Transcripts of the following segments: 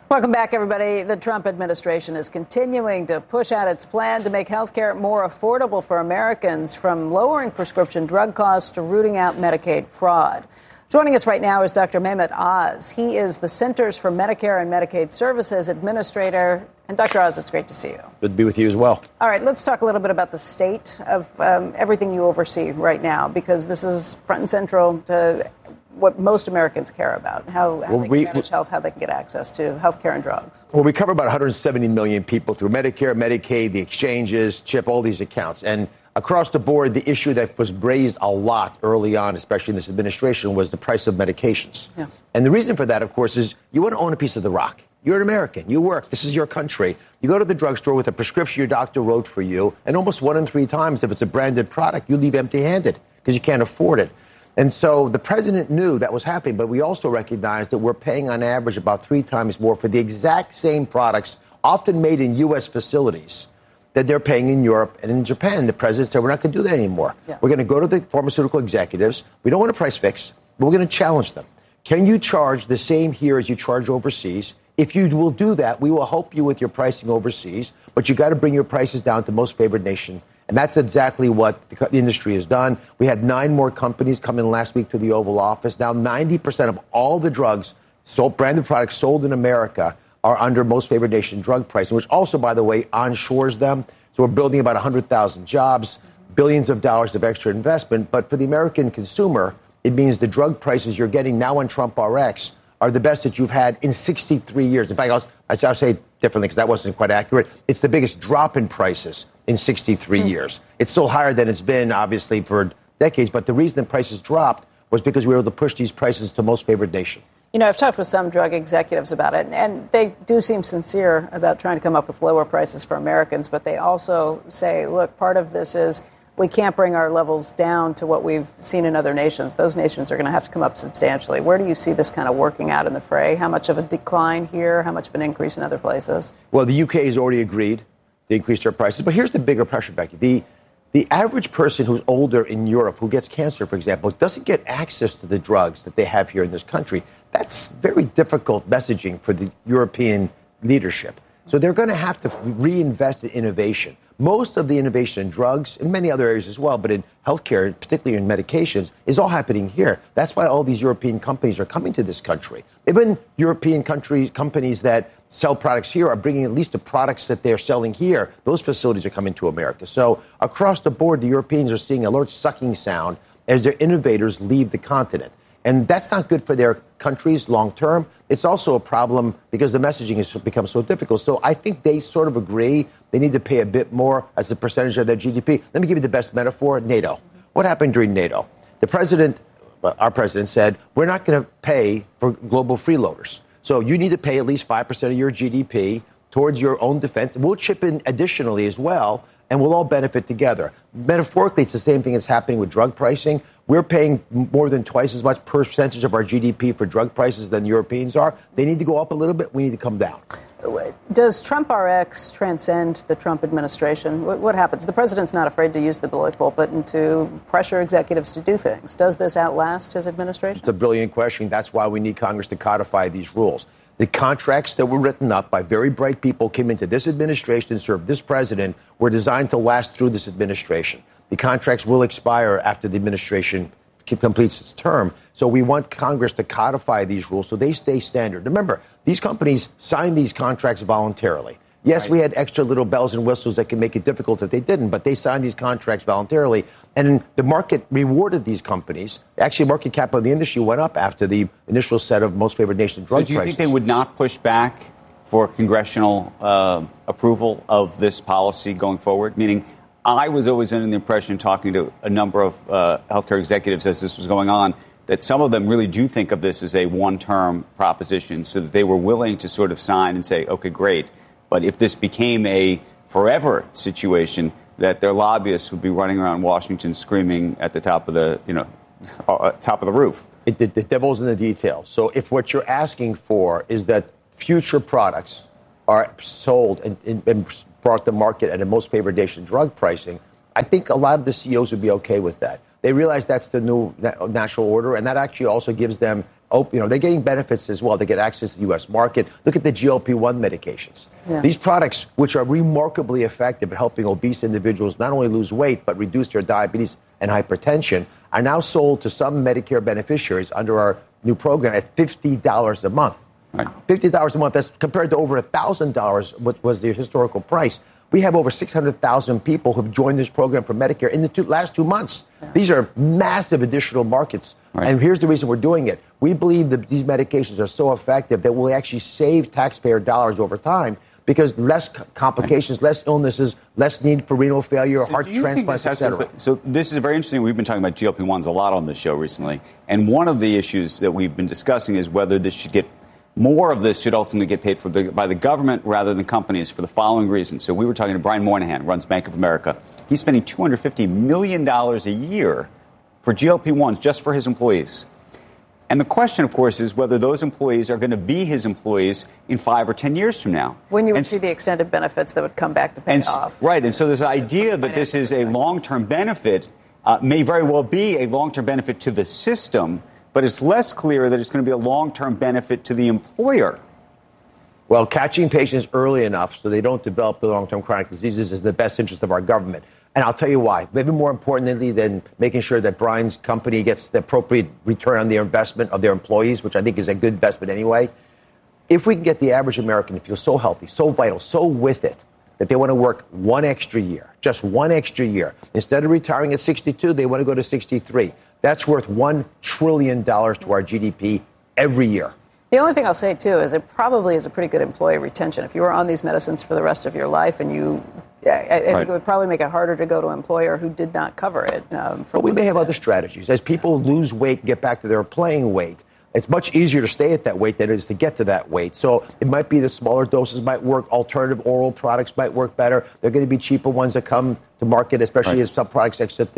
Welcome back, everybody. The Trump administration is continuing to push out its plan to make health care more affordable for Americans, from lowering prescription drug costs to rooting out Medicaid fraud. Joining us right now is Dr. Mehmet Oz. He is the Centers for Medicare and Medicaid Services Administrator. And Dr. Oz, it's great to see you. Good to be with you as well. All right, let's talk a little bit about the state of everything you oversee right now, because this is front and central to what most Americans care about, how they can manage health, how they can get access to health care and drugs. Well, we cover about 170 million people through Medicare, Medicaid, the exchanges, CHIP, all these accounts. And across the board, the issue that was raised a lot early on, especially in this administration, was the price of medications. Yeah. And the reason for that, of course, is you want to own a piece of the rock. You're an American. You work. This is your country. You go to the drugstore with a prescription your doctor wrote for you, and almost 1 in 3 times, if it's a branded product, you leave empty-handed because you can't afford it. And so the president knew that was happening, but we also recognized that we're paying on average about 3 times more for the exact same products, often made in U.S. facilities, that they're paying in Europe and in Japan. The president said, we're not going to do that anymore. Yeah. We're going to go to the pharmaceutical executives. We don't want a price fix, but we're going to challenge them. Can you charge the same here as you charge overseas? If you will do that, we will help you with your pricing overseas, but you got to bring your prices down to most favored nation. And that's exactly what the industry has done. We had 9 more companies come in last week to the Oval Office. Now 90% of all the drugs sold, branded products sold in America, are under most favored nation drug pricing, which also, by the way, onshores them. So we're building about 100,000 jobs, billions of dollars of extra investment. But for the American consumer, it means the drug prices you're getting now on Trump RX are the best that you've had in 63 years. In fact, I'll say it differently because that wasn't quite accurate. It's the biggest drop in prices in 63 years. It's still higher than it's been, obviously, for decades. But the reason the prices dropped was because we were able to push these prices to most favored nation. You know, I've talked with some drug executives about it, and they do seem sincere about trying to come up with lower prices for Americans. But they also say, look, part of this is we can't bring our levels down to what we've seen in other nations. Those nations are going to have to come up substantially. Where do you see this kind of working out in the fray? How much of a decline here? How much of an increase in other places? Well, the UK has already agreed to increase their prices. But here's the bigger pressure, Becky. The average person who's older in Europe who gets cancer, for example, doesn't get access to the drugs that they have here in this country. That's very difficult messaging for the European leadership. So they're going to have to reinvest in innovation. Most of the innovation in drugs, in many other areas as well, but in healthcare, particularly in medications, is all happening here. That's why all these European companies are coming to this country. Even European companies that sell products here are bringing at least the products that they're selling here. Those facilities are coming to America. So across the board, the Europeans are seeing a large sucking sound as their innovators leave the continent. And that's not good for their countries long term. It's also a problem because the messaging has become so difficult. So I think they sort of agree they need to pay a bit more as a percentage of their GDP. Let me give you the best metaphor, NATO. What happened during NATO? Our president said, we're not going to pay for global freeloaders. So you need to pay at least 5% of your GDP towards your own defense. We'll chip in additionally as well, and we'll all benefit together. Metaphorically, it's the same thing that's happening with drug pricing. We're paying more than twice as much percentage of our GDP for drug prices than Europeans are. They need to go up a little bit. We need to come down. Does Trump RX transcend the Trump administration? What happens? The president's not afraid to use the bullet pulpit and to pressure executives to do things. Does this outlast his administration? It's a brilliant question. That's why we need Congress to codify these rules. The contracts that were written up by very bright people came into this administration and served this president were designed to last through this administration. The contracts will expire after the administration completes its term. So we want Congress to codify these rules so they stay standard. Remember, these companies signed these contracts voluntarily. Yes, right. We had extra little bells and whistles that can make it difficult if they didn't, but they signed these contracts voluntarily. And the market rewarded these companies. Actually, market cap of the industry went up after the initial set of most favored nation drug prices. Do you think they would not push back for congressional approval of this policy going forward? Meaning, I was always under the impression, talking to a number of healthcare executives as this was going on, that some of them really do think of this as a one-term proposition, so that they were willing to sort of sign and say, okay, great. But if this became a forever situation, that their lobbyists would be running around Washington screaming at the top of the, top of the roof. The devil's in the details. So if what you're asking for is that future products are sold and brought to market at a most favored nation drug pricing, I think a lot of the CEOs would be okay with that. They realize that's the new national order, and that actually also gives them they're getting benefits as well. They get access to the U.S. market. Look at the GLP-1 medications. Yeah. These products, which are remarkably effective at helping obese individuals not only lose weight, but reduce their diabetes and hypertension, are now sold to some Medicare beneficiaries under our new program at $50 a month. Right. $50 a month, that's compared to over $1,000, what was the historical price. We have over 600,000 people who have joined this program for Medicare in the last 2 months. Yeah. These are massive additional markets. Right. And here's the reason we're doing it. We believe that these medications are so effective that we'll actually save taxpayer dollars over time because less complications, less illnesses, less need for renal failure, heart transplants, et cetera. So this is very interesting. We've been talking about GLP-1s a lot on this show recently. And one of the issues that we've been discussing is whether more of this should ultimately get paid for by the government rather than companies for the following reason. So we were talking to Brian Moynihan, runs Bank of America. He's spending $250 million a year for GLP-1s just for his employees. And the question, of course, is whether those employees are going to be his employees in 5 or 10 years from now. When you would see the extended benefits that would come back to pay off. Right. And so this idea that this is a long-term benefit may very well be a long-term benefit to the system, but it's less clear that it's going to be a long-term benefit to the employer. Well, catching patients early enough so they don't develop the long-term chronic diseases is the best interest of our government. And I'll tell you why. Maybe more importantly than making sure that Brian's company gets the appropriate return on their investment of their employees, which I think is a good investment anyway. If we can get the average American to feel so healthy, so vital, so with it, that they want to work one extra year, just one extra year. Instead of retiring at 62, they want to go to 63. That's worth $1 trillion to our GDP every year. The only thing I'll say, too, is it probably is a pretty good employee retention. If you were on these medicines for the rest of your life and I think it would probably make it harder to go to an employer who did not cover it. But we may have other strategies. As people lose weight and get back to their playing weight, it's much easier to stay at that weight than it is to get to that weight. So it might be the smaller doses might work. Alternative oral products might work better. They're going to be cheaper ones that come to market, especially as some products exit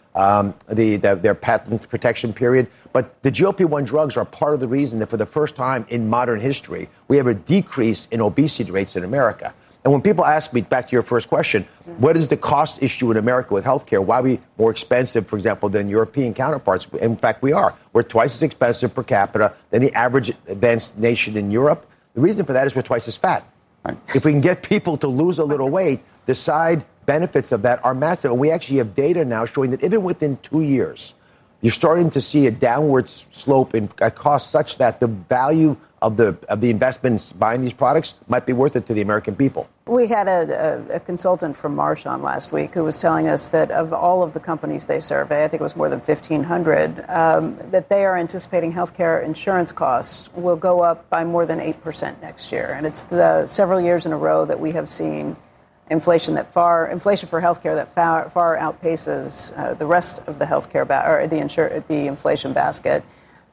their patent protection period. But the GLP-1 drugs are part of the reason that for the first time in modern history, we have a decrease in obesity rates in America. And when people ask me, back to your first question, what is the cost issue in America with healthcare? Why are we more expensive, for example, than European counterparts? In fact, we are. We're twice as expensive per capita than the average advanced nation in Europe. The reason for that is we're twice as fat. Right. If we can get people to lose a little weight, the side benefits of that are massive. And we actually have data now showing that even within 2 years, you're starting to see a downward slope in cost such that the value of the investments buying these products might be worth it to the American people. We had a consultant from Marsh on last week who was telling us that of all of the companies they survey, I think it was more than 1,500, that they are anticipating healthcare insurance costs will go up by more than 8% next year. And it's several years in a row that we have seen inflation for healthcare that far outpaces the rest of the healthcare or the inflation basket.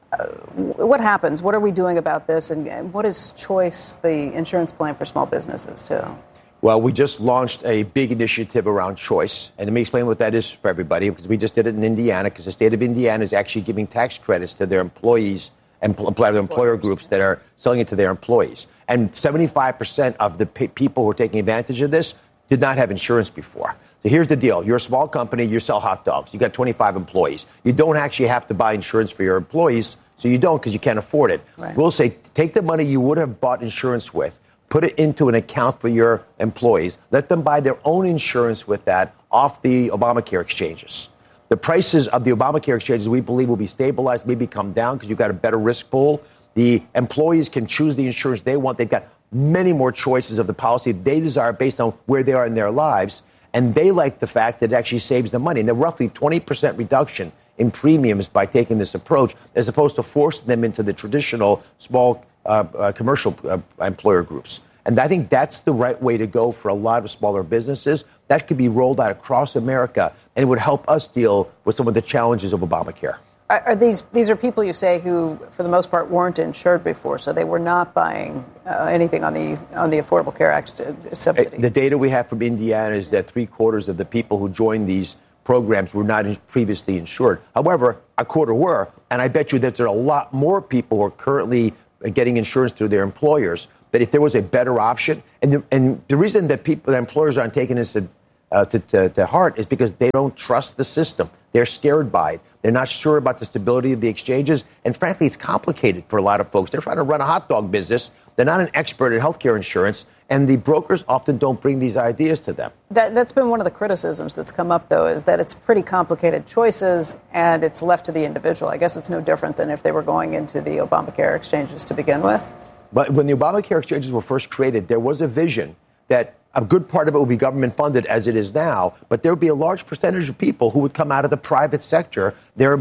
What happens? What are we doing about this? And what is Choice, the insurance plan for small businesses, too? Well, we just launched a big initiative around Choice. And let me explain what that is for everybody, because we just did it in Indiana, because the state of Indiana is actually giving tax credits to their employees and employer groups that are selling it to their employees. And 75% of the people who are taking advantage of this did not have insurance before. So here's the deal. You're a small company. You sell hot dogs. You got 25 employees. You don't actually have to buy insurance for your employees, so you don't because you can't afford it. Right. We'll say take the money you would have bought insurance with, put it into an account for your employees, let them buy their own insurance with that off the Obamacare exchanges. The prices of the Obamacare exchanges, we believe, will be stabilized, maybe come down because you've got a better risk pool. The employees can choose the insurance they want. They've got many more choices of the policy they desire based on where they are in their lives. And they like the fact that it actually saves them money. And they're roughly 20% reduction in premiums by taking this approach, as opposed to forcing them into the traditional small commercial employer groups. And I think that's the right way to go for a lot of smaller businesses. That could be rolled out across America, and it would help us deal with some of the challenges of Obamacare. Are these are people, you say, who, for the most part, weren't insured before, so they were not buying anything on the Affordable Care Act subsidy? The data we have from Indiana is that 3/4 of the people who joined these programs were not previously insured. However, a quarter were, and I bet you that there are a lot more people who are currently getting insurance through their employers. That if there was a better option, and the reason that employers aren't taking this to heart is because they don't trust the system. They're scared by it. They're not sure about the stability of the exchanges. And frankly, it's complicated for a lot of folks. They're trying to run a hot dog business. They're not an expert in healthcare insurance. And the brokers often don't bring these ideas to them. That's been one of the criticisms that's come up, though, is that it's pretty complicated choices and it's left to the individual. I guess it's no different than if they were going into the Obamacare exchanges to begin with. But when the Obamacare exchanges were first created, there was a vision that a good part of it would be government funded as it is now, but there would be a large percentage of people who would come out of the private sector. There